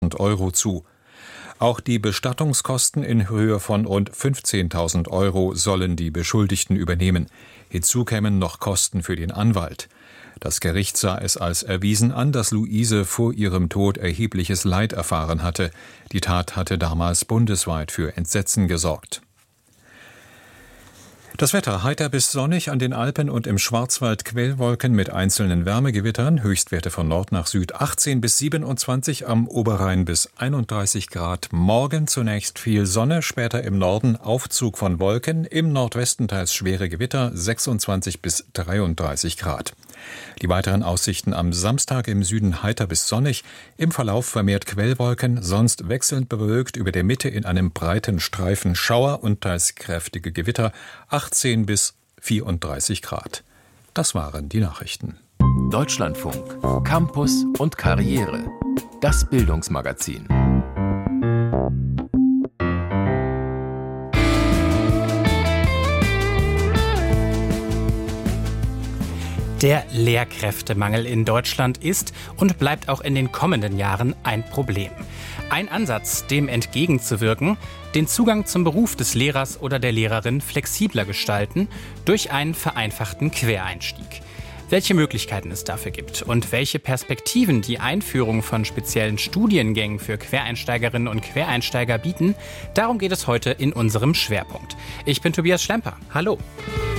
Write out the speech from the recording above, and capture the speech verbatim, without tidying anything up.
vierzehntausend Euro zu. Auch die Bestattungskosten in Höhe von rund fünfzehntausend Euro sollen die Beschuldigten übernehmen. Hinzu kämen noch Kosten für den Anwalt. Das Gericht sah es als erwiesen an, dass Luise vor ihrem Tod erhebliches Leid erfahren hatte. Die Tat hatte damals bundesweit für Entsetzen gesorgt. Das Wetter heiter bis sonnig, an den Alpen und im Schwarzwald Quellwolken mit einzelnen Wärmegewittern, Höchstwerte von Nord nach Süd achtzehn bis siebenundzwanzig, am Oberrhein bis einunddreißig Grad. Morgen zunächst viel Sonne, später im Norden Aufzug von Wolken, im Nordwesten teils schwere Gewitter, sechsundzwanzig bis dreiunddreißig Grad. Die weiteren Aussichten am Samstag: im Süden heiter bis sonnig, im Verlauf vermehrt Quellwolken, sonst wechselnd bewölkt, über der Mitte in einem breiten Streifen Schauer und teils kräftige Gewitter, achtzehn bis vierunddreißig Grad. Das waren die Nachrichten. Deutschlandfunk, Campus und Karriere. Das Bildungsmagazin. Der Lehrkräftemangel in Deutschland ist und bleibt auch in den kommenden Jahren ein Problem. Ein Ansatz, dem entgegenzuwirken: den Zugang zum Beruf des Lehrers oder der Lehrerin flexibler gestalten durch einen vereinfachten Quereinstieg. Welche Möglichkeiten es dafür gibt und welche Perspektiven die Einführung von speziellen Studiengängen für Quereinsteigerinnen und Quereinsteiger bieten, darum geht es heute in unserem Schwerpunkt. Ich bin Tobias Schlemper. Hallo.